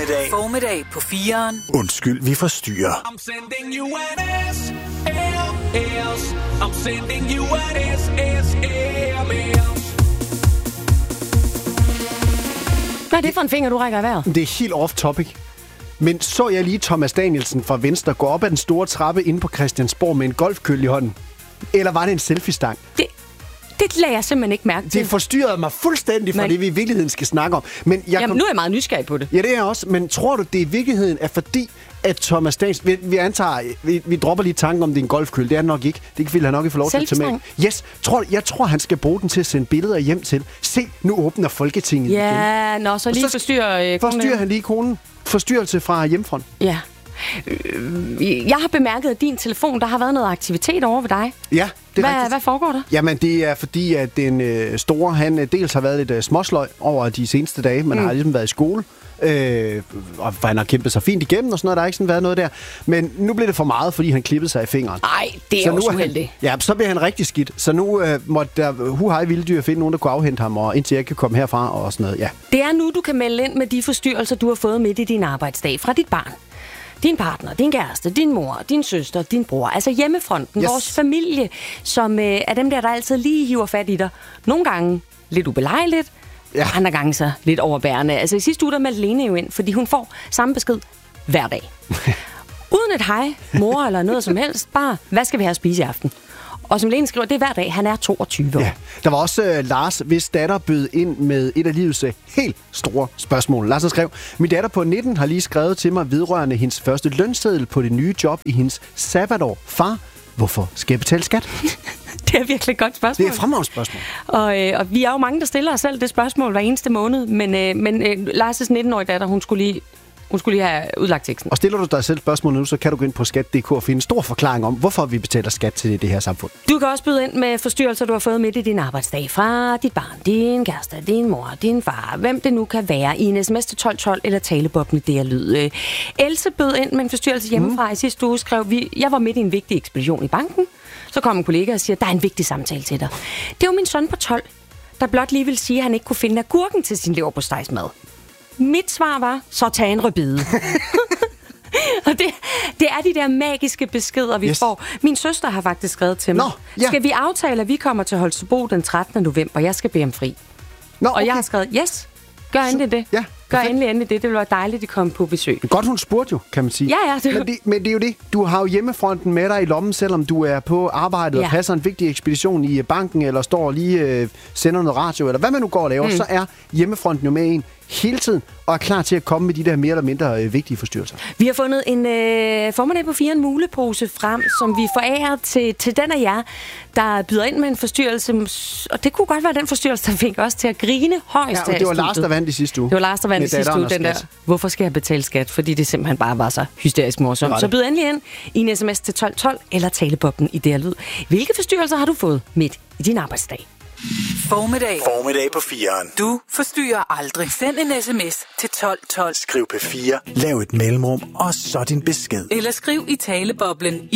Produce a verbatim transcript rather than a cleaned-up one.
Formiddag. Formiddag på fireren. Undskyld, vi forstyrrer. I'm sending you an S M S. I'm sending you an S S M S. Hvad er det for en finger, du rækker i vejret? Det er helt off-topic. Men så jeg lige Thomas Danielsen fra Venstre gå op ad den store trappe inde på Christiansborg med en golfkølle i hånden? Eller var det en selfie-stang? Det, det lader jeg simpelthen ikke mærke til. Det forstyrrede mig fuldstændig fra men, det, vi i virkeligheden skal snakke om. Men jeg jamen, kom... nu er jeg meget nysgerrig på det. Ja, det er jeg også. Men tror du, det i virkeligheden er fordi, at Thomas Danielsen... Vi, vi antager... Vi, vi dropper lige tanken om, det er en golfkølle. Det er det nok ikke. Det vil han nok ikke få lov til at tage med. Yes. Tror, jeg tror, han skal bruge den til at sende billeder hjem til. Se, nu åbner Folketinget ja, igen. Ja, nå, så lige forstyrrer... Øh, forstyrrer han lige konen. Forstyrrelse fra hjemmefront. Ja. Jeg har bemærket, at din telefon, der har været noget aktivitet over ved dig. Ja, det er hvad, rigtigt. Hvad foregår der? Jamen, det er fordi, at den øh, store, han øh, dels har været lidt øh, småsløj over de seneste dage, men mm. har ligesom været i skole. Øh, og han har kæmpet sig fint igennem og sådan noget. Der har ikke sådan været noget der. Men nu blev det for meget, fordi han klippede sig i fingeren. Nej, det er så også nu uheldigt. Ja, så bliver han rigtig skidt. Så nu øh, måtte der hu hej vilde dyr finde nogen, der kunne afhente ham, og indtil jeg kan komme herfra og sådan noget. Ja. Det er nu, du kan melde ind med de forstyrrelser, du har fået midt i din arbejdsdag fra dit barn. Din partner, din kæreste, din mor, din søster, din bror. Altså hjemmefronten, yes. Vores familie, som øh, er dem der, der altid lige hiver fat i dig. Nogle gange lidt ubelejligt, ja. Andre gange så lidt overbærende. Altså i sidste uge, der meldte Lene jo ind, fordi hun får samme besked hver dag. Uden et hej, mor eller noget som helst. Bare, hvad skal vi have at spise i aften? Og som Lene skriver, det er hver dag. Han er toogtyve år. Ja. Der var også uh, Lars, hvis datter bød ind med et af livets uh, helt store spørgsmål. Lars skrev, min datter på nitten har lige skrevet til mig vedrørende hendes første lønseddel på det nye job i hendes sabbatår. Far, hvorfor skal jeg betale skat? Det er virkelig et godt spørgsmål. Det er et fremragende spørgsmål. Og, øh, og vi er jo mange, der stiller os selv det spørgsmål hver eneste måned. Men, øh, men øh, Lars' nitten-årige datter, hun skulle lige... Hun skulle lige have udlagt teksten. Og stiller du dig selv spørgsmål nu, så kan du gå ind på skat punktum d k og finde en stor forklaring om, hvorfor vi betaler skat til det her samfund. Du kan også byde ind med forstyrrelser, du har fået midt i din arbejdsdag fra dit barn, din kæreste, din mor, din far, hvem det nu kan være i en sms til tolv tolv eller talebobben det er lyd. Else bød ind med en forstyrrelse hjemmefra. Mm. I sidste uge skrev vi, jeg var midt i en vigtig ekspedition i banken. Så kom en kollega og siger, der er en vigtig samtale til dig. Det var min søn på tolv, der blot lige ville sige, at han ikke kunne finde agurken til sin leverpostejsmad. Mit svar var, så tag en rødbede. Og det, det er de der magiske beskeder, vi yes. får. Min søster har faktisk skrevet til mig. Nå, ja. Skal vi aftale, at vi kommer til Holstebro den trettende november? Jeg skal bede om fri. Nå, okay. Og jeg har skrevet, yes, gør endelig det. Ja, gør endelig, endelig det. Det ville være dejligt, at komme på besøg. Godt, hun spurgte jo, kan man sige. Ja, ja. Det... Men, det, men det er jo det. Du har jo hjemmefronten med dig i lommen, selvom du er på arbejdet ja. og passer en vigtig ekspedition i banken, eller står og lige øh, sender noget radio, eller hvad man nu går og laver, mm. så er hjemmefronten jo med en hele tiden, og er klar til at komme med de der mere eller mindre øh, vigtige forstyrrelser. Vi har fundet en øh, formiddag på fire en mulepose frem, som vi forærer til, til den af jer, der byder ind med en forstyrrelse. Og det kunne godt være den forstyrrelse, der fik os til at grine højst. Ja, og det var Lars, der vandt i sidste uge. Det var Lars, der vandt i sidste uge, den der, hvorfor skal jeg betale skat? Fordi det simpelthen bare var så hysterisk morsomt. Så byd endelig ind i en sms til tolv tolv eller talebobben i det lyd. Hvilke forstyrrelser har du fået midt i din arbejdsdag? Formiddag. Formiddag på fireren. Du forstyrrer aldrig. Send en sms til tolv tolv. Skriv P fire, lav et mellemrum, og så din besked. Eller skriv i taleboblen